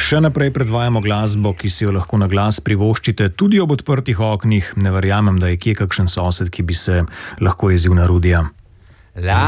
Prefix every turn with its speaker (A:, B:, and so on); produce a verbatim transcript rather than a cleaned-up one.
A: Še naprej predvajamo glasbo, ki si jo lahko na glas privoščite tudi ob odprtih oknih. Ne verjamem, da je kje kakšen sosed, ki bi se lahko jezil na Rudija.